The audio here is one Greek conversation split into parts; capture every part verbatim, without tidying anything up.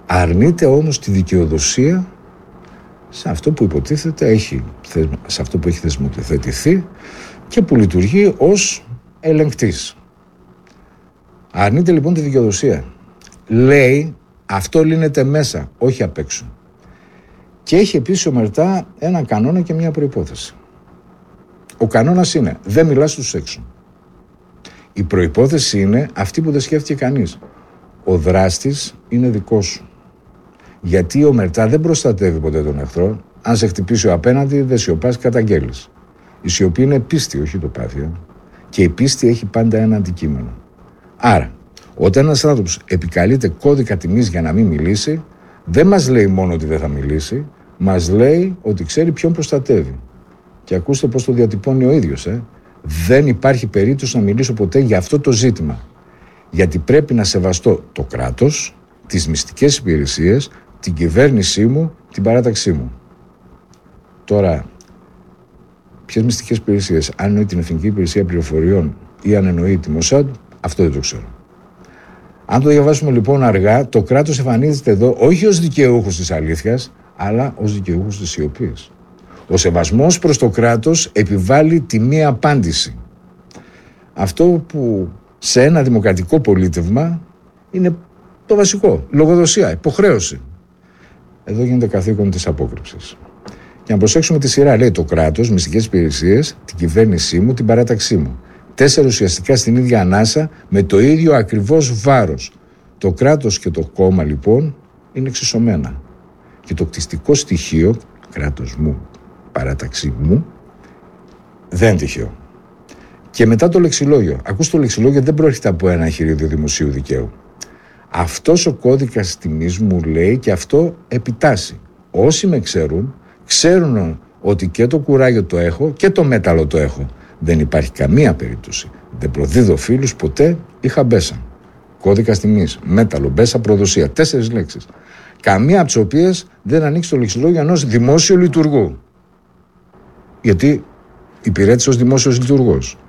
Αρνείται όμως τη δικαιοδοσία σε αυτό που υποτίθεται έχει, σε αυτό που έχει θεσμοθετηθεί και που λειτουργεί ως ελεγκτής. Αρνείται λοιπόν τη δικαιοδοσία. Λέει αυτό λύνεται μέσα, όχι απ' έξω. Και έχει επίσης ομερτά έναν κανόνα και μια προϋπόθεση. Ο κανόνας είναι δεν μιλάς στους έξω. Η προϋπόθεση είναι αυτή που δεν σκέφτηκε κανείς. Ο δράστης είναι δικός σου. Γιατί ομερτά δεν προστατεύει ποτέ τον εχθρό. Αν σε χτυπήσει ο απέναντι, δεν σιωπάς, καταγγέλεις. Η σιωπή είναι πίστη, όχι το πάθεια. Και η πίστη έχει πάντα ένα αντικείμενο. Άρα, όταν ένας άνθρωπος επικαλείται κώδικα τιμής για να μην μιλήσει, δεν μας λέει μόνο ότι δεν θα μιλήσει, μας λέει ότι ξέρει ποιον προστατεύει. Και ακούστε πώς το διατυπώνει ο ίδιος. Ε. Δεν υπάρχει περίπτωση να μιλήσω ποτέ για αυτό το ζήτημα. Γιατί πρέπει να σεβαστώ το κράτος, τις μυστικές υπηρεσίες, την κυβέρνησή μου, την παράταξή μου. Τώρα, ποιες μυστικές υπηρεσίες, αν εννοεί την Εθνική Υπηρεσία Πληροφοριών ή αν εννοεί τη Μοσάντ, αυτό δεν το ξέρω. Αν το διαβάσουμε λοιπόν αργά, το κράτος εμφανίζεται εδώ όχι ως δικαιούχος της αλήθειας, αλλά ως δικαιούχος της σιωπής. Ο σεβασμός προς το κράτος επιβάλλει τη μία απάντηση. Αυτό που σε ένα δημοκρατικό πολίτευμα είναι το βασικό. Λογοδοσία, υποχρέωση. Εδώ γίνεται καθήκον της απόκρυψης. Για να προσέξουμε τη σειρά, λέει το κράτος, μυστικές υπηρεσίες, την κυβέρνησή μου, την παράταξή μου. Τέσσερα ουσιαστικά στην ίδια ανάσα, με το ίδιο ακριβώς βάρος. Το κράτος και το κόμμα λοιπόν είναι εξισωμένα. Και το κτιστικό στοιχείο, κράτος μου, παράταξή μου, δεν είναι τυχαίο. Και μετά το λεξιλόγιο. Ακούστε, το λεξιλόγιο δεν προέρχεται από ένα εγχειρίδιο δημοσίου δικαίου. Αυτός ο κώδικας τιμής μου λέει και αυτό επιτάσσει. Όσοι με ξέρουν, ξέρουν ότι και το κουράγιο το έχω και το μέταλλο το έχω. Δεν υπάρχει καμία περίπτωση. Δεν προδίδω φίλους ποτέ, είχα μπέσα. Κώδικας τιμής, μέταλλο, μπέσα, προδοσία. Τέσσερις λέξεις. Καμία από τις οποίες δεν ανοίξει το λεξιλόγιο ενός δημόσιου λειτουργού. Γιατί υπηρέτησε ως δημόσιος λειτουργός.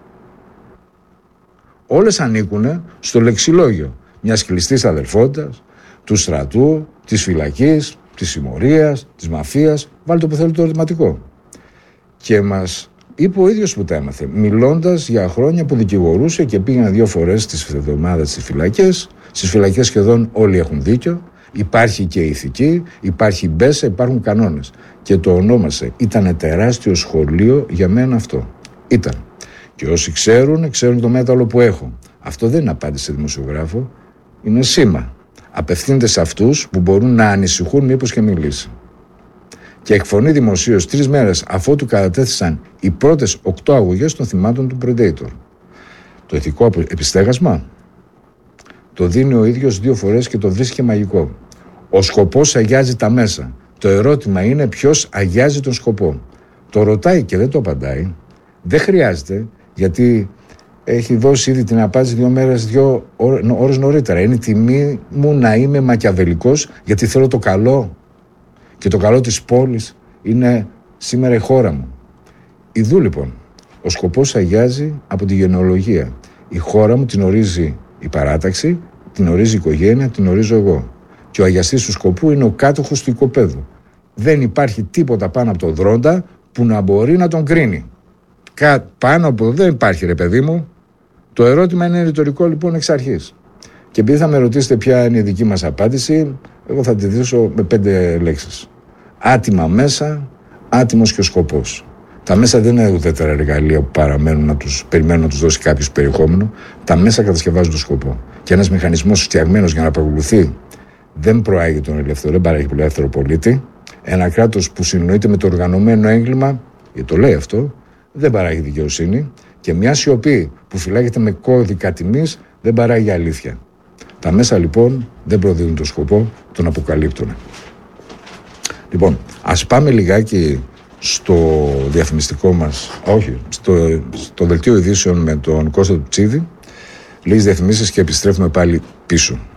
Όλες ανήκουν στο λεξιλόγιο μιας κλειστής αδελφότητας, του στρατού, της φυλακής, της συμμορίας, της μαφίας. Βάλτε το που θέλει το ερωτηματικό. Και μας είπε ο ίδιος που τα έμαθε, μιλώντας για χρόνια που δικηγορούσε και πήγαινε δύο φορές τις εβδομάδες στις φυλακές. Στις φυλακές σχεδόν όλοι έχουν δίκιο. Υπάρχει και ηθική, υπάρχει μπέσα, υπάρχουν κανόνες. Και το ονόμασε. Ήταν τεράστιο σχολείο για μένα αυτό. Ήταν. Και όσοι ξέρουν, ξέρουν το μέταλλο που έχω. Αυτό δεν είναι απάντηση σε δημοσιογράφο. Είναι σήμα. Απευθύνεται σε αυτούς που μπορούν να ανησυχούν μήπως και μιλήσει. Και εκφωνεί δημοσίως τρεις μέρες αφότου κατατέθησαν οι πρώτες οκτώ αγωγές των θυμάτων του Predator. Το ηθικό επιστέγασμα το δίνει ο ίδιος δύο φορές και το βρίσκει μαγικό. Ο σκοπός αγιάζει τα μέσα. Το ερώτημα είναι ποιος αγιάζει τον σκοπό. Το ρωτάει και δεν το απαντάει. Δεν χρειάζεται, γιατί έχει δώσει ήδη την απάντηση δύο μέρες, δύο ώρες νωρίτερα. Είναι η τιμή μου να είμαι μακιαβελικός, γιατί θέλω το καλό. Και το καλό της πόλης είναι σήμερα η χώρα μου. Ιδού λοιπόν, ο σκοπός αγιάζει από τη γενεολογία. Η χώρα μου την ορίζει η παράταξη, την ορίζει η οικογένεια, την ορίζω εγώ. Και ο αγιαστής του σκοπού είναι ο κάτοχος του οικοπαίδου. Δεν υπάρχει τίποτα πάνω από το δρόντα που να μπορεί να τον κρίνει. Κα, πάνω από το δεν υπάρχει, ρε παιδί μου. Το ερώτημα είναι ρητορικό λοιπόν εξ αρχής. Και επειδή θα με ρωτήσετε ποια είναι η δική μας απάντηση, εγώ θα τη δείσω με πέντε λέξεις. Άτιμα μέσα, άτιμος και ο σκοπός. Τα μέσα δεν είναι ουδέτερα εργαλεία που παραμένουν να τους, περιμένουν να τους δώσει κάποιος περιεχόμενο. Τα μέσα κατασκευάζουν τον σκοπό. Και ένας μηχανισμός φτιαγμένος για να παρακολουθεί δεν προάγει τον ελεύθερο, δεν παράγει τον ελεύθερο πολίτη. Ένα κράτος που συνοείται με το οργανωμένο έγκλημα, γιατί το λέει αυτό, δεν παράγει δικαιοσύνη. Και μια σιωπή που φυλάγεται με κώδικα τιμής δεν παράγει αλήθεια. Τα μέσα λοιπόν δεν προδίδουν τον σκοπό, τον αποκαλύπτουν. Λοιπόν, ας πάμε λιγάκι στο διαφημιστικό μας, όχι, στο, στο δελτίο ειδήσεων με τον Κώστα Τουτσίδη, λίγες διαφημίσεις και επιστρέφουμε πάλι πίσω.